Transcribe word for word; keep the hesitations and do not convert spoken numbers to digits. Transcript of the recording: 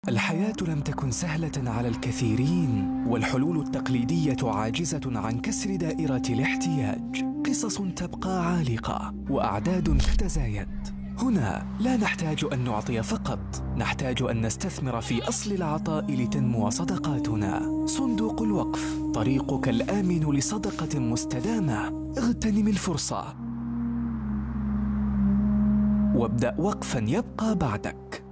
الحياة لم تكن سهلة على الكثيرين، والحلول التقليدية عاجزة عن كسر دائرة الاحتياج. قصص تبقى عالقة، وأعداد تتزايد. هنا لا نحتاج أن نعطي فقط، نحتاج أن نستثمر في أصل العطاء لتنمو صدقاتنا. صندوق الوقف، طريقك الآمن لصدقة مستدامة. اغتنم الفرصة وابدأ وقفاً يبقى بعدك.